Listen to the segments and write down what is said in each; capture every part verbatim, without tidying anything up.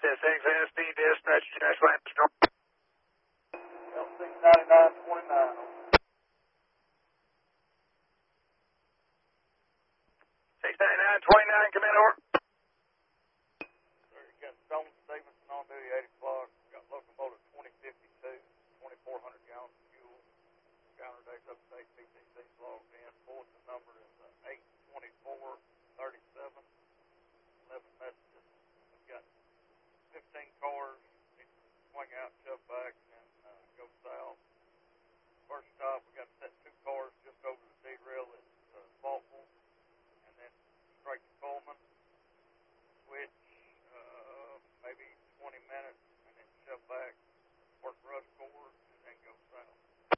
S X S D dispatch, dash line storm. L C ninety-nine twenty-nine. six ninety-nine twenty-nine, come in, over. Sir, you got Stone Stevenson on duty, eight o'clock. Got locomotive twenty fifty-two, twenty-four hundred gallons of fuel. Counter days up to date, P T C's logged in. Bulletin number is uh, eight twenty-four thirty-seven. eleven messages. We've got fifteen cars. Need to swing out, shove back, and uh, go south. First stop, we got to set two cars just over the D-rail at uh, Faultville, and then straight to Coleman. Switch uh, maybe twenty minutes, and then shove back, work rush forward, and then go south.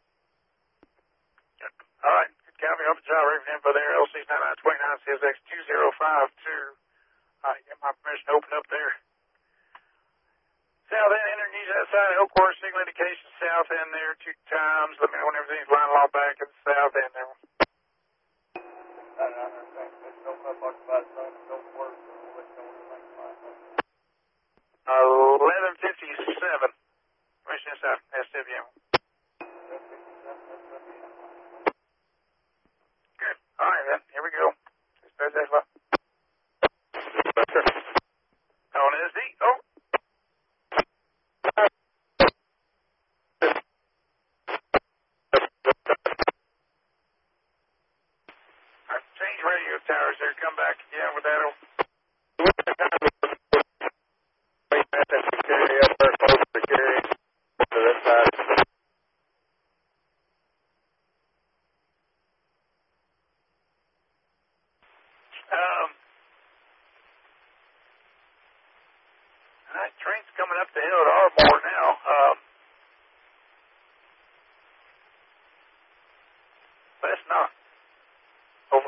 All right, good copy. Open job, Raven info there. L C ninety-nine twenty-nine, C S X two zero five two. I get my permission to open up there. South end, enter use that side. Elkhorn signal indication south end there two times. Let me know when everything's lining all back at the south end there. I understand. Just open up occupied zone and go to work, and we'll let you know when everything's lined up. eleven fifty-seven. Permission inside, S W M. Good. All right, then. Here we go. Dispatch that left. On S D. Oh. Alright, change radio towers there. Come back again with that. Carry up there close to carry to this side. Um, that train's coming up the hill at Ardmore now. Um, but it's not. Over.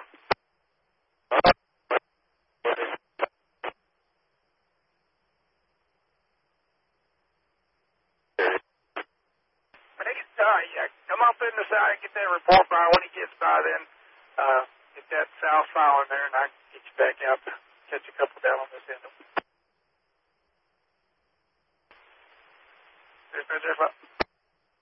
When he gets by, yeah, come up in the side and get that report file. When he gets by, then uh, get that south file in there, and I can get you back out to catch a couple down on this end. There's, there's, there's,